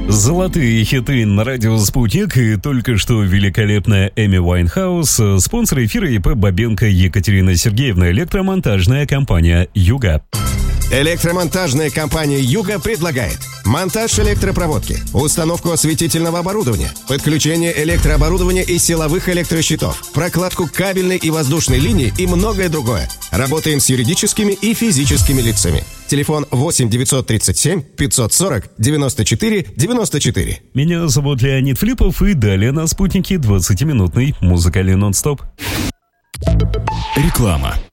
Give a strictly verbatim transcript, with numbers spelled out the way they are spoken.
Золотые хиты на радио «Спутник» и только что великолепная Эми Уайнхаус. Спонсор эфира ИП Бабенко Екатерина Сергеевна, электромонтажная компания «Юга». Электромонтажная компания «Юга» предлагает монтаж электропроводки, установку осветительного оборудования, подключение электрооборудования и силовых электрощитов, прокладку кабельной и воздушной линии и многое другое. Работаем с юридическими и физическими лицами. Телефон восемь девятьсот тридцать семь пятьсот сорок девяносто четыре девяносто четыре. Меня зовут Леонид Флипов, и далее на «Спутнике» двадцатиминутный музыкальный нон-стоп. Реклама.